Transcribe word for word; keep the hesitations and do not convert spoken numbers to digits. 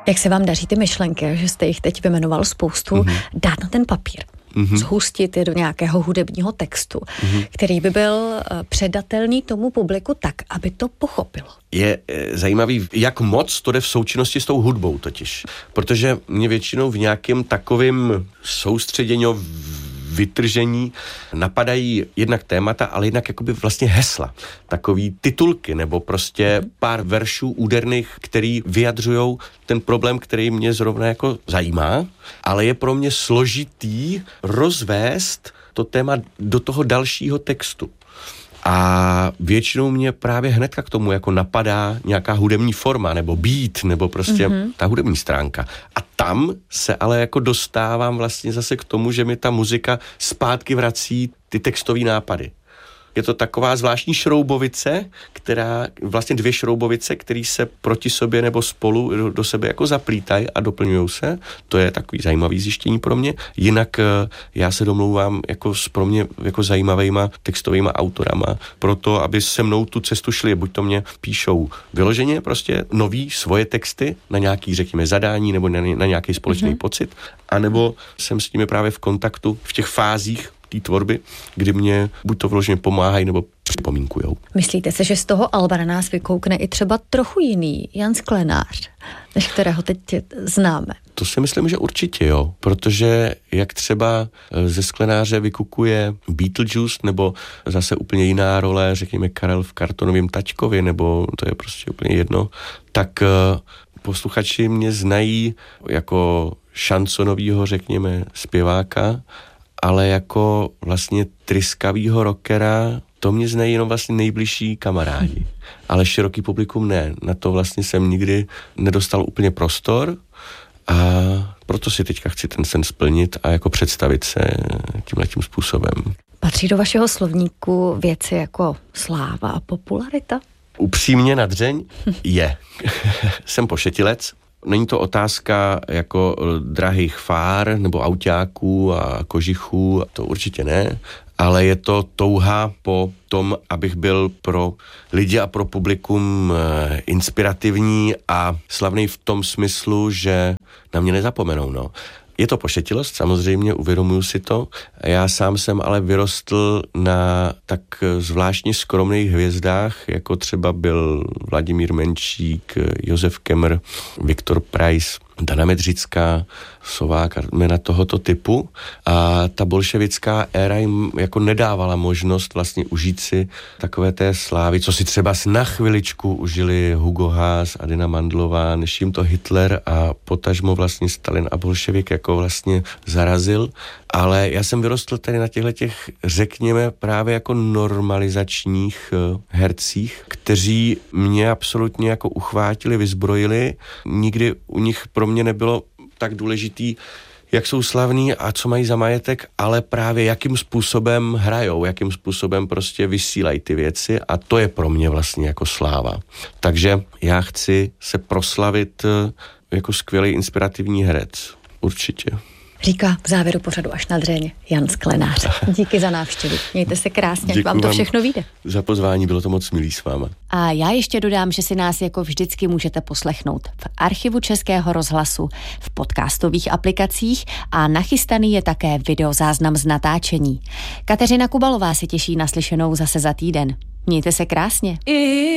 Jak se vám daří ty myšlenky, že jste jich teď vyjmenoval spoustu, mm-hmm. dát na ten papír, mm-hmm. zhustit je do nějakého hudebního textu, mm-hmm. který by byl předatelný tomu publiku tak, aby to pochopilo. Je e, zajímavý, jak moc to jde v součinnosti s tou hudbou totiž, protože mě většinou v nějakém takovém soustředění, vytržení napadají jednak témata, ale jednak jakoby vlastně hesla. Takový titulky nebo prostě pár veršů úderných, který vyjadřujou ten problém, který mě zrovna jako zajímá, ale je pro mě složitý rozvést to téma do toho dalšího textu. A většinou mě právě hnedka k tomu jako napadá nějaká hudební forma, nebo beat, nebo prostě mm-hmm. ta hudební stránka. A tam se ale jako dostávám vlastně zase k tomu, že mi ta muzika zpátky vrací ty textové nápady. Je to taková zvláštní šroubovice, která, vlastně dvě šroubovice, které se proti sobě nebo spolu do, do sebe jako zaplítají a doplňují se. To je takový zajímavý zjištění pro mě. Jinak já se domlouvám jako s pro mě jako zajímavýma textovýma autorama pro to, aby se mnou tu cestu šli. Buď to mě píšou vyloženě prostě nový svoje texty na nějaký, řekněme, zadání nebo na, na nějaký společný mm-hmm. pocit, anebo jsem s nimi právě v kontaktu v těch fázích té tvorby, kdy mě buď to vloženě pomáhají, nebo připomínkujou. Myslíte si, že z toho alba na nás vykoukne i třeba trochu jiný Jan Sklenář, než kterého teď známe? To si myslím, že určitě jo, protože jak třeba ze Sklenáře vykukuje Beetlejuice, nebo zase úplně jiná role, řekněme Karel v Kartonovém taťkovi, nebo to je prostě úplně jedno, tak posluchači mě znají jako šansonovýho, řekněme, zpěváka, ale jako vlastně tryskavýho rockera, to mě znají jenom vlastně nejbližší kamarádi. Ale široký publikum ne. Na to vlastně jsem nikdy nedostal úplně prostor a proto si teďka chci ten sen splnit a jako představit se tímhletím způsobem. Patří do vašeho slovníku věci jako sláva a popularita? Upřímně na dřeň je. Jsem pošetilec. Není to otázka jako drahých fár nebo autáků a kožichů, to určitě ne, ale je to touha po tom, abych byl pro lidi a pro publikum inspirativní a slavný v tom smyslu, že na mě nezapomenou, no. Je to pošetilost, samozřejmě, uvědomuju si to. Já sám jsem ale vyrostl na tak zvláštně skromných hvězdách, jako třeba byl Vladimír Menšík, Josef Kemr, Viktor Preiss, Dana Medřická, Sovák a jména tohoto typu. A ta bolševická éra jim jako nedávala možnost vlastně užít si takové té slávy, co si třeba na chviličku užili Hugo Haas a Dina Mandlová, než jim to Hitler a potažmo vlastně Stalin a bolševik jako vlastně zarazil. Ale já jsem vyrostl tady na těchto těch, řekněme, právě jako normalizačních hercích, kteří mě absolutně jako uchvátili, vyzbrojili. Nikdy u nich pro mě nebylo tak důležitý, jak jsou slavní a co mají za majetek, ale právě jakým způsobem hrajou, jakým způsobem prostě vysílají ty věci a to je pro mě vlastně jako sláva. Takže já chci se proslavit jako skvělý inspirativní herec. Určitě. Říká v závěru pořadu Až na dřeň Jan Sklenář. Díky za návštěvu. Mějte se krásně, ať vám to všechno vyjde. Za pozvání, bylo to moc milý s váma. A já ještě dodám, že si nás jako vždycky můžete poslechnout v archivu Českého rozhlasu, v podcastových aplikacích a nachystaný je také videozáznam z natáčení. Kateřina Kubalová se těší na slyšenou zase za týden. Mějte se krásně.